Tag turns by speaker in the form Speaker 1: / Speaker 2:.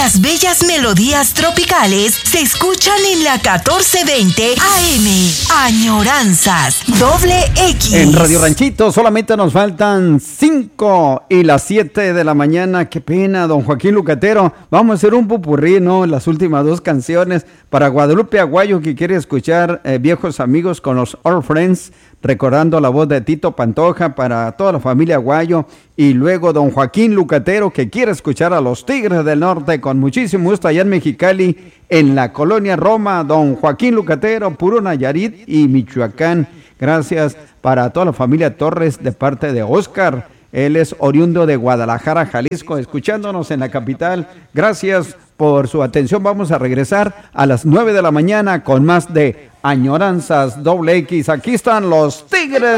Speaker 1: Las bellas melodías tropicales se escuchan en la 1420 AM. Añoranzas, doble X.
Speaker 2: En Radio Ranchito solamente nos faltan 5 y las 7 de la mañana. Qué pena, don Joaquín Lucatero. Vamos a hacer un popurrí, ¿no? Las últimas 2 canciones para Guadalupe Aguayo, que quiere escuchar Viejos Amigos con los Old Friends, recordando la voz de Tito Pantoja para toda la familia Aguayo. Y luego don Joaquín Lucatero, que quiere escuchar a los Tigres del Norte con muchísimo gusto allá en Mexicali, en la colonia Roma. Don Joaquín Lucatero, puro Nayarit y Michoacán. Gracias para toda la familia Torres de parte de Oscar. Él es oriundo de Guadalajara, Jalisco, escuchándonos en la capital. Gracias por su atención. Vamos a regresar a las 9 de la mañana con más de Añoranzas doble X. Aquí están los Tigres